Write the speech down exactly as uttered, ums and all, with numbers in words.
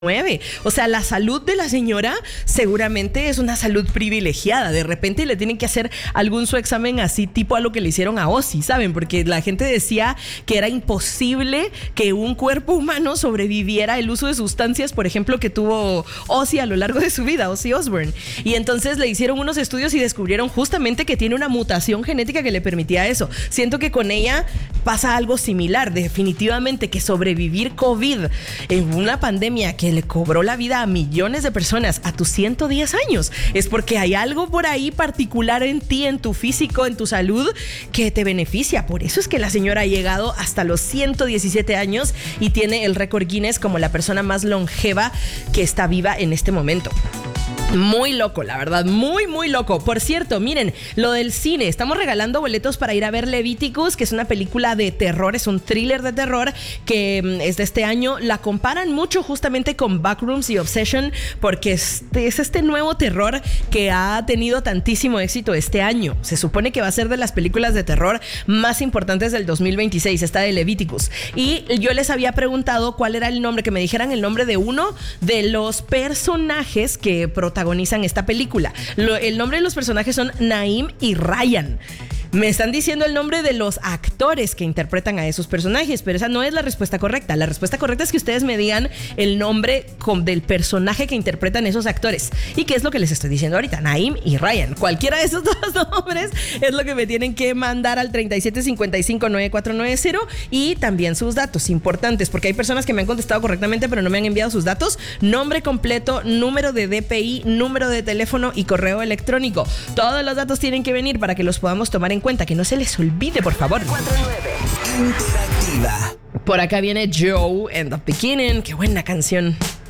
O sea, la salud de la señora seguramente es una salud privilegiada. De repente le tienen que hacer algún su examen así tipo a lo que le hicieron a Ozzy, ¿saben? Porque la gente decía que era imposible que un cuerpo humano sobreviviera el uso de sustancias, por ejemplo, que tuvo Ozzy a lo largo de su vida, Ozzy Osbourne. Y entonces le hicieron unos estudios y descubrieron justamente que tiene una mutación genética que le permitía eso. Siento que con ella pasa algo similar. Definitivamente que sobrevivir COVID en una pandemia que le cobró la vida a millones de personas a tus ciento diez años es porque hay algo por ahí particular en ti, en tu físico, en tu salud que te beneficia. Por eso es que la señora ha llegado hasta los ciento diecisiete años y tiene el récord Guinness como la persona más longeva que está viva en este momento. Muy loco, la verdad, muy, muy loco. Por cierto, miren, lo del cine. Estamos regalando boletos para ir a ver Leviticus, que es una película de terror, es un thriller de terror que es de este año. La comparan mucho justamente con Backrooms y Obsession porque este, es este nuevo terror que ha tenido tantísimo éxito este año. Se supone que va a ser de las películas de terror más importantes del dos mil veintiséis, esta de Leviticus. Y yo les había preguntado cuál era el nombre, que me dijeran el nombre de uno de los personajes que protagonizan protagonizan esta película. Lo, el nombre de los personajes son Naim y Ryan. Me están diciendo el nombre de los actores que interpretan a esos personajes, pero esa no es la respuesta correcta. La respuesta correcta es que ustedes me digan el nombre con, del personaje que interpretan esos actores. ¿Y qué es lo que les estoy diciendo ahorita? Naim y Ryan. Cualquiera de esos dos nombres es lo que me tienen que mandar al treinta y siete cincuenta y cinco noventa y cuatro noventa y también sus datos importantes, porque hay personas que me han contestado correctamente pero no me han enviado sus datos. Nombre completo, número de D P I, número de teléfono y correo electrónico. Todos los datos tienen que venir para que los podamos tomar en cuenta, que no se les olvide, por favor. cuatro nueve Interactiva. Por acá viene Joe and the Beginning. Qué buena canción.